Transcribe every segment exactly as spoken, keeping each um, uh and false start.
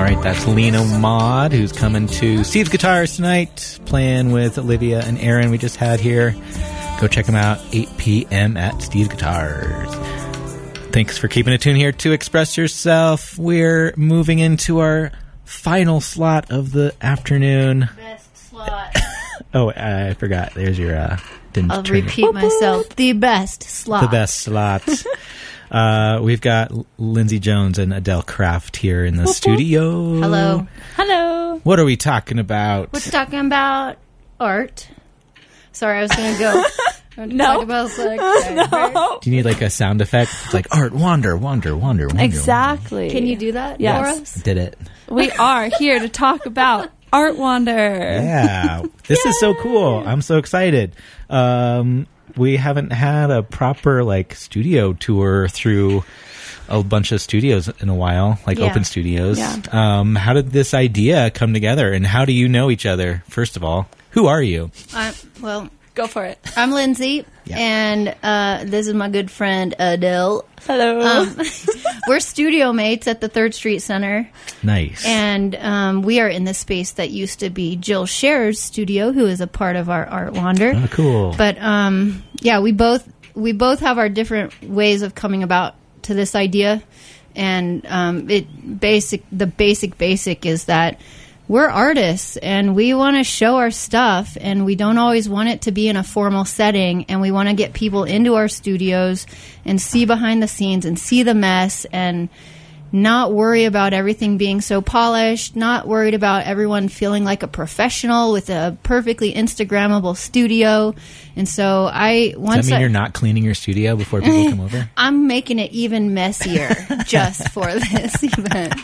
right, that's Lena Maud, who's coming to Steve's Guitars tonight, playing with Olivia and Aaron we just had here. Go check them out, eight p.m. at Steve's Guitars. Thanks for keeping it tuned here to Express Yourself. We're moving into our final slot of the afternoon. Best slot. Oh, I forgot. There's your... Uh, didn't I'll turn repeat your, myself. The best slot. The best slot. uh, we've got Lindsay Jones and Adele Kraft here in the studio. Hello. Hello. What are we talking about? We're talking about art. Sorry, I was going to go... No. Talk about sex. No. Do you need like a sound effect? It's like art, wander, wander, wander, wander. Exactly. Can you do that Yes. for us? Did it. We are here to talk about Art Wander. Yeah. This is so cool. I'm so excited. Um, we haven't had a proper like studio tour through a bunch of studios in a while, like Yeah. open studios. Yeah. Um, how did this idea come together, and how do you know each other? First of all, who are you? I, well, Go for it. I'm Lindsay, Yeah. and uh, this is my good friend Adele. Hello. Um, we're studio mates at the Third Street Center, Nice. and um, we are in the space that used to be Jill Scherer's studio, who is a part of our Art Wander. Oh, cool. But um, yeah, we both we both have our different ways of coming about to this idea, and um, it basic the basic basic is that we're artists and we want to show our stuff, and we don't always want it to be in a formal setting, and we want to get people into our studios and see behind the scenes and see the mess and not worry about everything being so polished, not worried about everyone feeling like a professional with a perfectly Instagrammable studio. And so I Does once that mean I, you're not cleaning your studio before people come over? I'm making it even messier just for this event.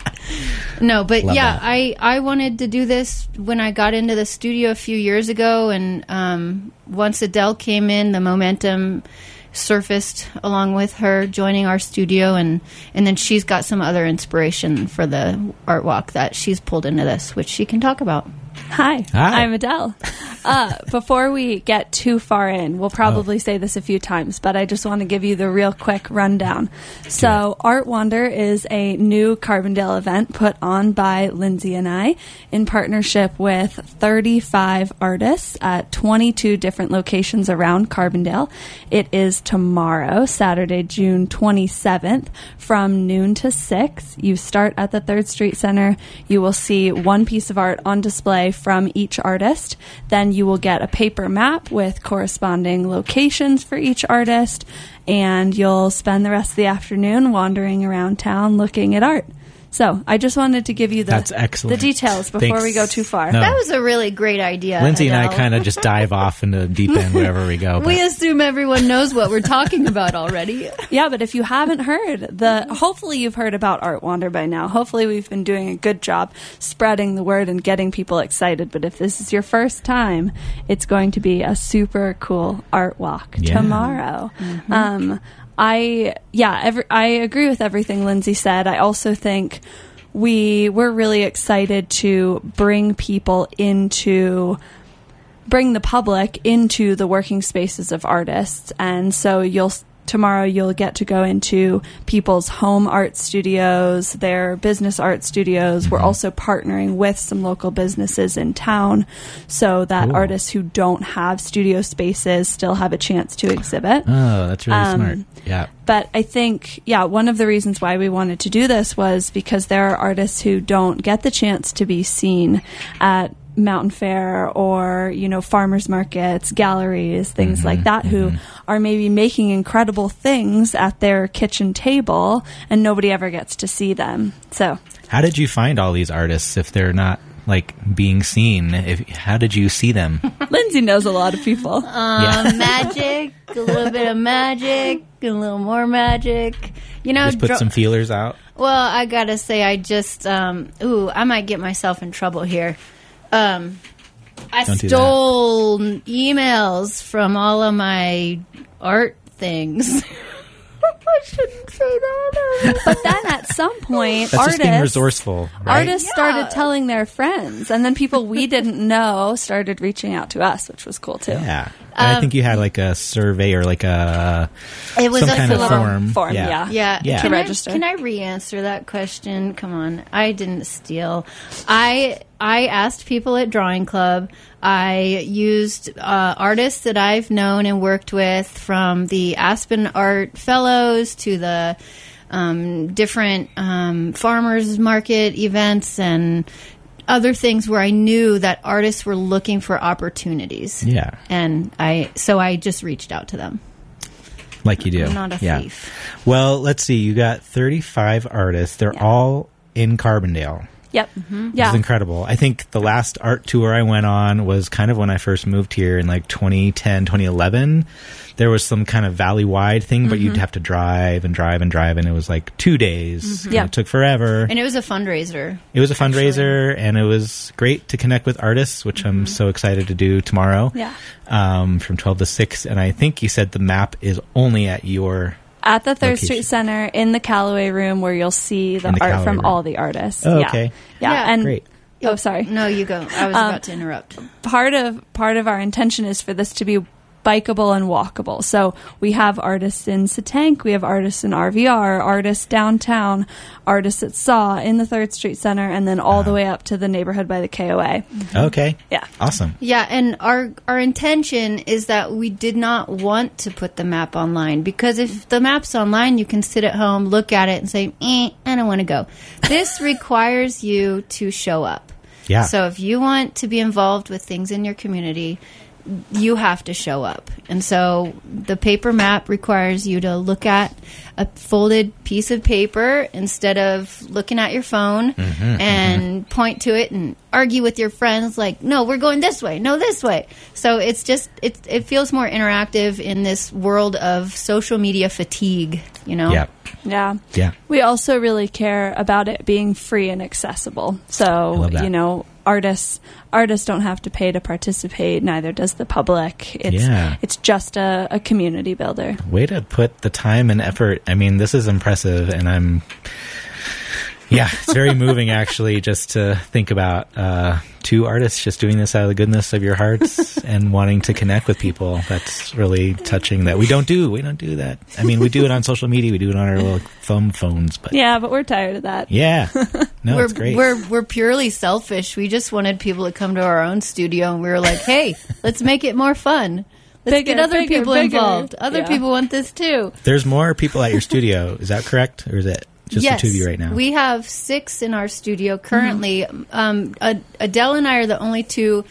No, but Love yeah, that. I, I wanted to do this when I got into the studio a few years ago, and um, once Adele came in, the momentum surfaced along with her joining our studio, and, and then she's got some other inspiration for the art walk that she's pulled into this, which she can talk about. Hi, Hi. I'm Adele. Uh, before we get too far in, we'll probably say this a few times, but I just want to give you the real quick rundown. So, Art Wander is a new Carbondale event put on by Lindsay and I in partnership with thirty-five artists at twenty-two different locations around Carbondale. It is tomorrow, Saturday, June twenty-seventh, from noon to six. You start at the Third Street Center. You will see one piece of art on display from each artist. Then you will get a paper map with corresponding locations for each artist, and you'll spend the rest of the afternoon wandering around town looking at art. So I just wanted to give you the, That's excellent. the details before Thanks. we go too far. No. That was a really great idea. Lindsay and I Adele. kind of just dive off into the deep end wherever we go. But We assume everyone knows what we're talking about already. Yeah, but if you haven't heard, the hopefully you've heard about Art Wander by now. Hopefully we've been doing a good job spreading the word and getting people excited. But if this is your first time, it's going to be a super cool art walk Yeah. tomorrow. Um, I yeah, every, I agree with everything Lindsay said. I also think we we're really excited to bring people into bring the public into the working spaces of artists. And so you'll tomorrow you'll get to go into people's home art studios, their business art studios. We're also partnering with some local businesses in town so that Cool. artists who don't have studio spaces still have a chance to exhibit. oh, that's really Um, smart. Yeah. But I think, yeah, one of the reasons why we wanted to do this was because there are artists who don't get the chance to be seen at Mountain Fair or, you know, farmers markets, galleries, things Mm-hmm, like that, who are maybe making incredible things at their kitchen table and nobody ever gets to see them. So, How did you find all these artists if they're not like being seen? If how did you see them? Lindsay knows a lot of people. Um, magic, a little bit of magic, a little more magic. You know, Just put dro- some feelers out. well, I gotta say, I just, um, ooh, I might get myself in trouble here. Um, I Don't do stole emails from all of my art things. I shouldn't say that. But then at some point, That's just being artists, resourceful, right? artists Yeah. started telling their friends, and then people we didn't know started reaching out to us, which was cool too. Yeah. And I Um, think you had like a survey or like a It was some a kind of form. form. Form, yeah. Yeah, Yeah. Can, To I, register. can I re-answer that question? Come on, I didn't steal. I I asked people at Drawing Club. I used uh, artists that I've known and worked with, from the Aspen Art Fellows to the um, different um, farmers market events and other things where I knew that artists were looking for opportunities. Yeah. And I so I just reached out to them. Like you do. I'm not a yeah. thief. Well, let's see. You got thirty-five artists. They're Yeah. all in Carbondale. Yep. Mm-hmm. This Yeah. is incredible. I think the last art tour I went on was kind of when I first moved here in like twenty ten, twenty eleven. There was some kind of valley-wide thing, but you'd have to drive and drive and drive, and it was like two days. and Yeah. It took forever. And it was a fundraiser. It was a fundraiser, and it was great to connect with artists, which I'm so excited to do tomorrow. Yeah. Um, from twelve to six. And I think you said the map is only at your... At the Third Location. Street Center in the Callaway Room, where you'll see the, In the art Callaway from Room. all the artists. Oh, yeah. okay. Yeah. Yeah. And Great. oh, sorry. No, you go. I was Um, about to interrupt. part of part of our intention is for this to be bikeable and walkable. So we have artists in Satank, we have artists in R V R, artists downtown, artists at Saw in the Third Street Center, and then all the way up to the neighborhood by the K O A. Okay. Yeah. Awesome. Yeah, and our our intention is that we did not want to put the map online, because if the map's online, you can sit at home, look at it, and say, eh, I don't want to go. This requires you to show up. Yeah. So if you want to be involved with things in your community, you have to show up. And so the paper map requires you to look at a folded piece of paper instead of looking at your phone and point to it and argue with your friends like, no, we're going this way, no, this way. So it's just, it, it feels more interactive in this world of social media fatigue, you know? Yeah. Yeah. Yeah. We also really care about it being free and accessible. So, love that. you know, artists artists don't have to pay to participate, neither does the public. It's Yeah. it's just a, a community builder. Way to put the time and effort. I mean, this is impressive, and I'm, yeah, it's very moving actually, just to think about uh, two artists just doing this out of the goodness of your hearts and wanting to connect with people. That's really touching. That we don't do. We don't do that. I mean, we do it on social media. We do it on our little thumb phones, but Yeah, but we're tired of that. yeah, no, we're, it's great. We're we're purely selfish. We just wanted people to come to our own studio, and we were like, "Hey, let's make it more fun. Let's Bigger, get other bigger, people bigger." involved. Other Yeah. people want this too." There's more people at your studio. Is that correct, or is it just yes, the two of you right now? we have six in our studio currently. Um, Ad- Adele and I are the only two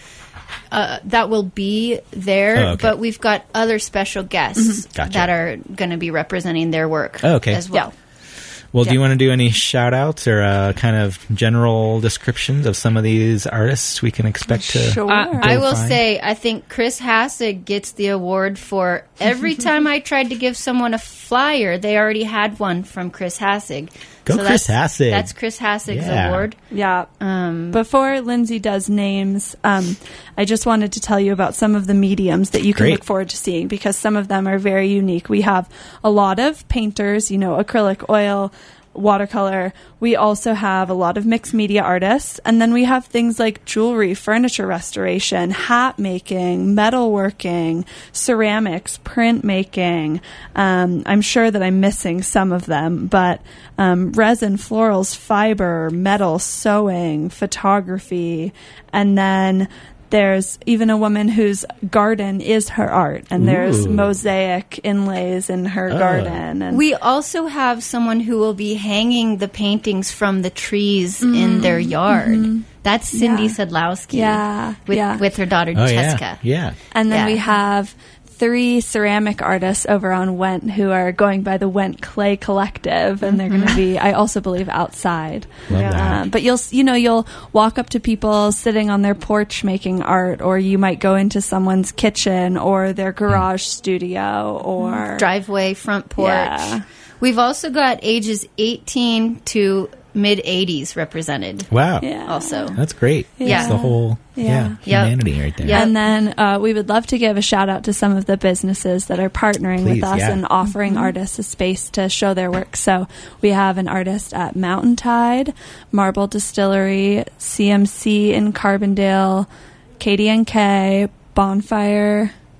uh, that will be there, Oh, okay. but we've got other special guests Gotcha. that are going to be representing their work Oh, okay. as well. Well, do you Yeah. want to do any shout outs or uh, kind of general descriptions of some of these artists we can expect to? Sure. Uh, I will fine. say, I think Chris Hassig gets the award for every time I tried to give someone a flyer, they already had one from Chris Hassig. Go Chris that's, Hassig. That's Chris Hassig's Yeah. award. Yeah. Um, Before Lindsay does names, um, I just wanted to tell you about some of the mediums that you can Great. look forward to seeing, because some of them are very unique. We have a lot of painters, you know, acrylic, oil, watercolor. We also have a lot of mixed media artists. And then we have things like jewelry, furniture restoration, hat making, metalworking, ceramics, printmaking. Um, I'm sure that I'm missing some of them, but um, resin, florals, fiber, metal, sewing, photography, and then there's even a woman whose garden is her art, and there's Ooh. mosaic inlays in her Oh. garden. And we also have someone who will be hanging the paintings from the trees in their yard. That's Cindy Mm-hmm. Yeah. Sedlowski. Yeah, With, yeah. with her daughter, Oh, Jessica. yeah. Yeah. And then Yeah. we have three ceramic artists over on Went who are going by the Went Clay Collective, and they're going to be, I also believe, outside. Love Yeah. that. Uh, but you'll, you know, you'll walk up to people sitting on their porch making art, or you might go into someone's kitchen or their garage studio, or Driveway, front porch. Yeah. We've also got ages eighteen to mid eighties represented. Wow. Yeah. Also. That's great. Yeah. It's the whole yeah, Yeah. Yep. humanity right there. Yeah. And then uh, we would love to give a shout out to some of the businesses that are partnering Please, with us yeah. and offering artists a space to show their work. So we have an artist at Mountain Tide, Marble Distillery, C M C in Carbondale, K D N K, Bonfire,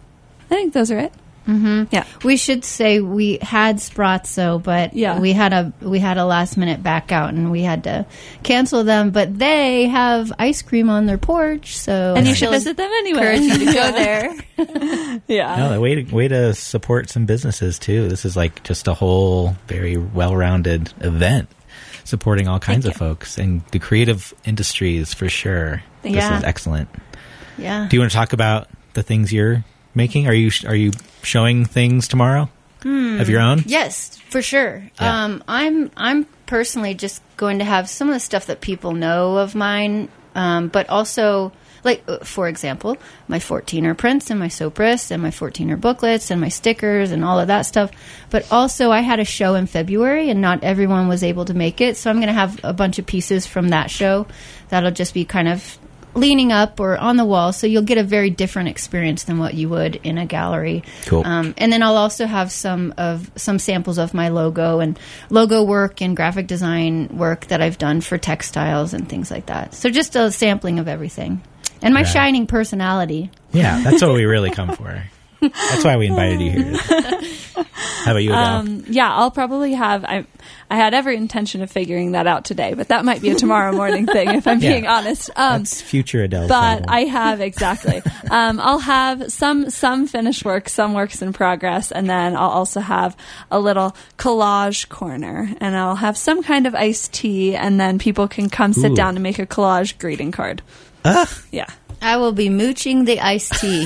I think those are it. Mm-hmm. Yeah. We should say we had Sprazzo, but Yeah. we had a we had a last minute back out and we had to cancel them. But they have ice cream on their porch, so And you I should feel visit them anyway. encourage you to go there. Yeah. No, way to, way to support some businesses too. This is like just a whole very well-rounded event, supporting all kinds Thank of you. folks and the creative industries for sure. This Yeah. is excellent. Yeah. Do you want to talk about the things you're making? Are you are you showing things tomorrow of your own? Yes, for sure. Yeah. Um, I'm I'm personally just going to have some of the stuff that people know of mine, um, but also like uh, for example, my fourteener prints and my Sopris and my fourteener booklets and my stickers and all of that stuff. But also, I had a show in February and not everyone was able to make it, so I'm going to have a bunch of pieces from that show that'll just be kind of leaning up or on the wall, so you'll get a very different experience than what you would in a gallery. Cool. Um, and then I'll also have some of some samples of my logo and logo work and graphic design work that I've done for textiles and things like that. So just a sampling of everything. And my Right. shining personality. Yeah, that's what we really come for. That's why we invited you here. How about you, Adele? Um, yeah, I'll probably have. I, I had every intention of figuring that out today, but that might be a tomorrow morning thing, if I'm Yeah. being honest. Um, That's future Adele. but problem. I have exactly. um, I'll have some some finished work, some works in progress, and then I'll also have a little collage corner, and I'll have some kind of iced tea, and then people can come sit Ooh. down and make a collage greeting card. Ah, Yeah. I will be mooching the iced tea.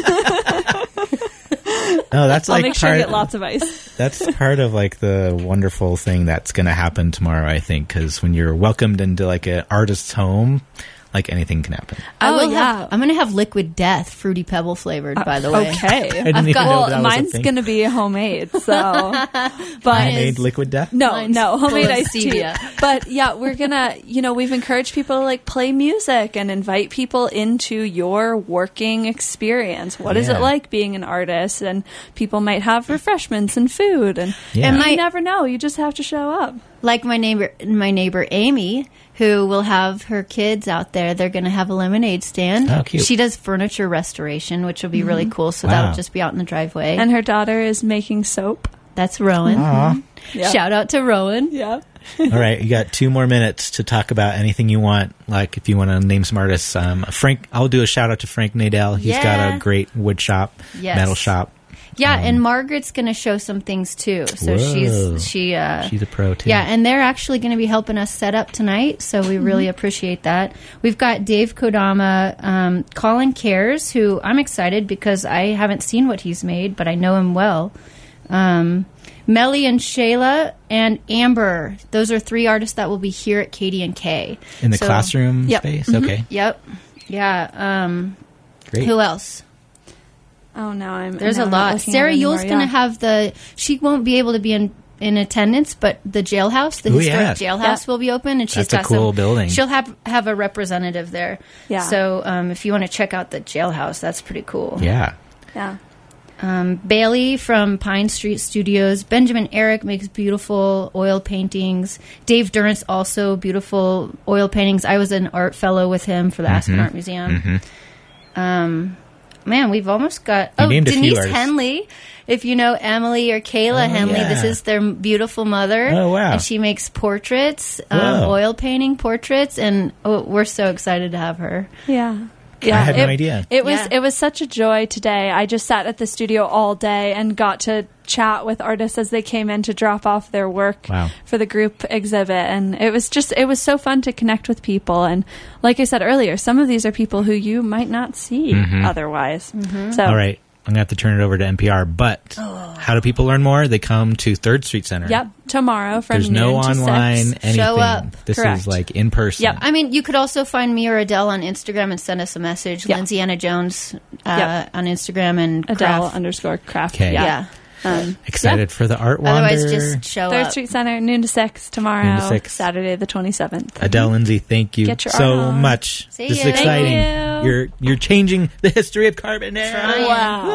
no, that's I'll like make sure part. you get lots of ice. That's part of like the wonderful thing that's going to happen tomorrow. I think because when you're welcomed into like an artist's home, like anything can happen. I Oh, will yeah. have, I'm going to have Liquid Death, Fruity Pebble flavored, by the way. Okay. I didn't even got- know Well, that was a mine's thing. going to be homemade, so. But Mine Made is- liquid death. no, Mine's no, full homemade of iced tea. stevia. But yeah, we're gonna, you know, we've encouraged people to like play music and invite people into your working experience. What is Yeah. it like being an artist? And people might have refreshments and food, and Yeah. and And you my- never know. You just have to show up. Like my neighbor, my neighbor Amy, who will have her kids out there. They're going to have a lemonade stand. Oh, cute. She does furniture restoration, which will be really cool. So Wow. that'll just be out in the driveway. And her daughter is making soap. That's Rowan. Aw. Yeah. Shout out to Rowan. Yeah. All right, you got two more minutes to talk about anything you want. Like if you want to name some artists, um, Frank. I'll do a shout out to Frank Nadell. He's got Yeah. a great wood shop, Yes. metal shop. Yeah, Um, and Margaret's going to show some things too. So Whoa. she's she uh She's a pro too. yeah, and they're actually going to be helping us set up tonight, so we really appreciate that. We've got Dave Kodama, um, Colin Cares, who I'm excited because I haven't seen what he's made, but I know him well. Um, Melly and Shayla and Amber, those are three artists that will be here at Katie and K. in the So- classroom Yep. space. Okay, Yep. Yeah. Um, great. who else? Oh no, I'm. There's now a I'm not lot. looking Sarah at it Yule's anymore, going to yeah. have the. She won't be able to be in in attendance, but the jailhouse, the Ooh, historic yeah. jailhouse, Yeah. will be open, and she's That's a got cool some, building. She'll have have a representative there. Yeah. So um, if you want to check out the jailhouse, that's pretty cool. Yeah. Yeah. Um, Bailey from Pine Street Studios. Benjamin Eric makes beautiful oil paintings. Dave Durrance also beautiful oil paintings. I was an art fellow with him for the Aspen Art Museum. Um, man, we've almost got You oh named a few Denise artists. Henley. If you know Emily or Kayla Oh, Henley, yeah. this is their beautiful mother. Oh, wow. And she makes portraits, um, Whoa. oil painting portraits, and oh, we're so excited to have her. Yeah. I had no it, idea. It was Yeah. it was such a joy today. I just sat at the studio all day and got to chat with artists as they came in to drop off their work Wow. for the group exhibit, and it was just it was so fun to connect with people. And like I said earlier, some of these are people who you might not see otherwise. So All right, I'm gonna have to turn it over to N P R. But how do people learn more? They come to Third Street Center. Yep, tomorrow from There's noon no to online six. anything. Show up. This Correct. is like in person. Yep. I mean, you could also find me or Adele on Instagram and send us a message. Yeah. Lindsay Anna Jones uh, Yep. on Instagram and Adele Craft. underscore craft. Okay. Yeah. Yeah. Um, Excited for the Art Wander. Otherwise, just show Third up. Street Center, noon to six tomorrow, Noon to six. Saturday the twenty-seventh. Adele Lindsay, thank you Get your so art on. much. See this is ya. exciting. Thank you. You're you're changing the history of Carbondale. Trying.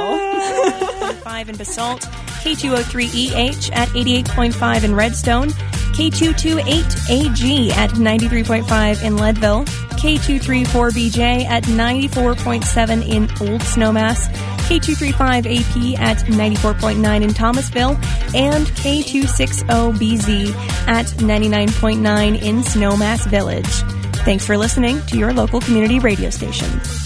Wow. five in Basalt, K two oh three E H at eighty-eight point five in Redstone, K two twenty-eight A G at ninety-three point five in Leadville, K two thirty-four B J at ninety-four point seven in Old Snowmass, K two thirty-five A P at ninety-four point nine in Thomasville, and K two sixty B Z at ninety-nine point nine in Snowmass Village. Thanks for listening to your local community radio station.